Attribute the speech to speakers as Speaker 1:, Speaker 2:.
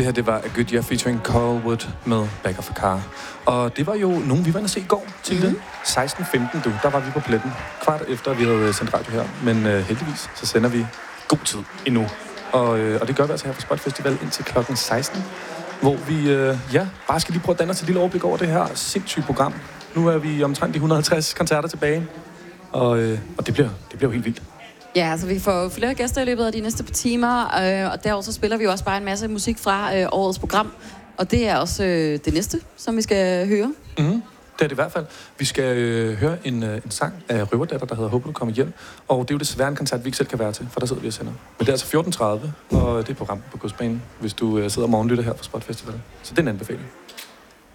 Speaker 1: Det her, det var A Good Year featuring Colwood med Back of a Car. Og det var jo nogen, vi var inde at se i går til det. 16.15, der var vi på pletten. Kvart efter, vi havde sendt radio her. Men heldigvis, så sender vi god tid endnu. Og det gør vi altså her på Spot Festival indtil klokken 16. Hvor vi, bare skal lige prøve at danne os et lille overblik over det her sindssyge program. Nu er vi omtrent de 150 koncerter tilbage. Og det bliver jo helt vildt.
Speaker 2: Ja, altså vi får flere gæster i løbet af de næste par timer, og derudover så spiller vi jo også bare en masse musik fra årets program. Og det er også det næste, som vi skal høre.
Speaker 1: Mm-hmm. Det er det i hvert fald. Vi skal høre en sang af Røverdatter, der hedder Håber du kommer hjem. Og det er jo desværre en koncert, vi ikke selv kan være til, for der sidder vi og sender. Men det er altså 14.30, og det er program på Godsbanen, hvis du sidder og morgenlytter her på Spot Festival. Så det er en anbefaling.